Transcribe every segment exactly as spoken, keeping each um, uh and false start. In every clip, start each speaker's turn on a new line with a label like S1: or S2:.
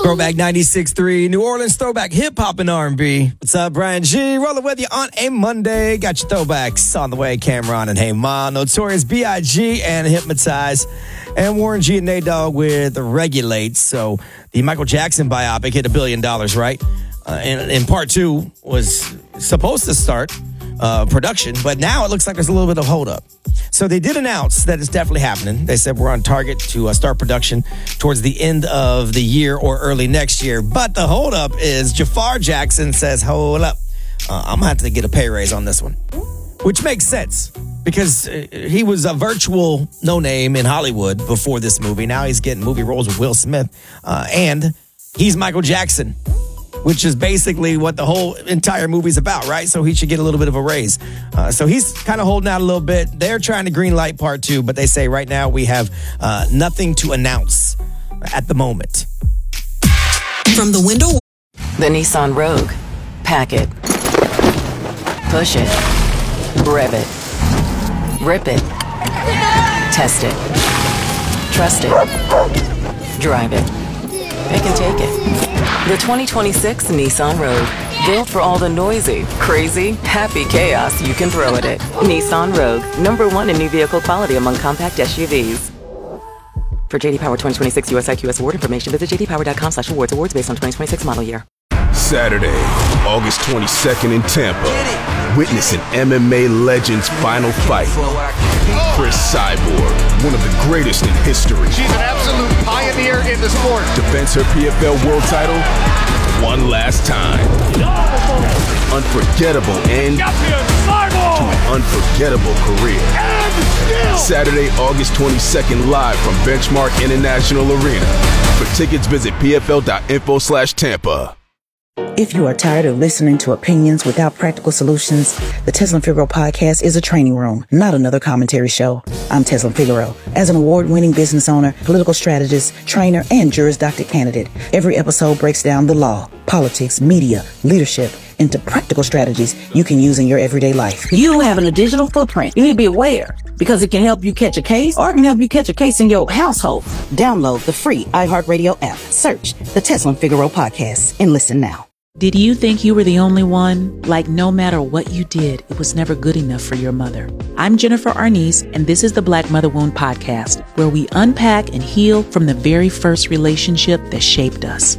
S1: Throwback ninety-six point three, New Orleans throwback hip-hop and R and B. What's up, Brian G? Rolling with you on a Monday. Got your throwbacks on the way. Cameron and Hey Ma, Notorious B I G and Hypnotize. And Warren G and Nate Dogg with Regulate. So the Michael Jackson biopic hit a billion dollars, right? Uh, and, and part two was supposed to start uh, production, but now it looks like there's a little bit of holdup. So they did announce that it's definitely happening. They said we're on target to uh, start production towards the end of the year or early next year. But the holdup is Jafar Jackson says, hold up, uh, I'm going to have to get a pay raise on this one. Which makes sense because uh, he was a virtual no-name in Hollywood before this movie. Now he's getting movie roles with Will Smith. Uh, and he's Michael Jackson, which is basically what the whole entire movie's about, right? So he should get a little bit of a raise. Uh, so he's kind of holding out a little bit. They're trying to green light part two, but they say right now we have uh, nothing to announce at the moment.
S2: From the window.
S3: The Nissan Rogue. Pack it. Push it. Rev it. Rip it. Test it. Trust it. Drive it. Pick and take it. The twenty twenty-six Nissan Rogue. Built for all the noisy, crazy, happy chaos you can throw at it. Nissan Rogue. Number one in new vehicle quality among compact S U Vs. For J D Power twenty twenty-six U S I Q S award information, visit j d power dot com slash awards. Awards based on twenty twenty-six model year.
S4: Saturday, August twenty-second in Tampa. Witness an M M A legend's final fight. Chris Cyborg, one of the greatest in history.
S5: She's an absolute pioneer in the sport.
S4: Defends her P F L world title one last time. Unforgettable end to an unforgettable career. Saturday, August twenty-second, live from Benchmark International Arena. For tickets, visit p f l dot info slash Tampa.
S6: If you are tired of listening to opinions without practical solutions, the Tesla Figaro podcast is a training room, not another commentary show. I'm Tesla Figaro. As an award-winning business owner, political strategist, trainer, and Juris Doctor candidate, every episode breaks down the law, politics, media, leadership, into practical strategies you can use in your everyday life.
S7: You having a digital footprint. You need to be aware because it can help you catch a case or it can help you catch a case in your household.
S6: Download the free iHeartRadio app. Search the Tesla Figaro podcast and listen now.
S8: Did you think you were the only one? Like no matter what you did, it was never good enough for your mother. I'm Jennifer Arnice, and this is the Black Mother Wound Podcast, where we unpack and heal from the very first relationship that shaped us.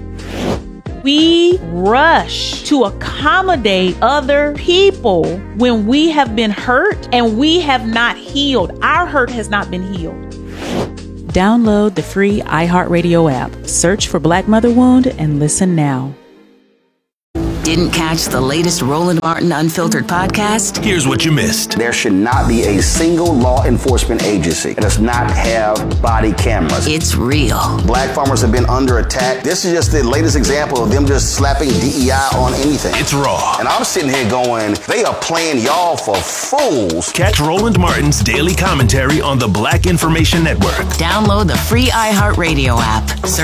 S9: We rush to accommodate other people when we have been hurt and we have not healed. Our hurt has not been healed.
S8: Download the free iHeartRadio app. Search for Black Mother Wound and listen now.
S3: Didn't catch the latest Roland Martin Unfiltered podcast?
S4: Here's what you missed.
S10: There should not be a single law enforcement agency that does not have body cameras.
S3: It's real.
S10: Black farmers have been under attack. This is just the latest example of them just slapping D E I on anything.
S4: It's raw.
S10: And I'm sitting here going, they are playing y'all for fools.
S4: Catch Roland Martin's daily commentary on the Black Information Network.
S3: Download the free iHeartRadio app. Search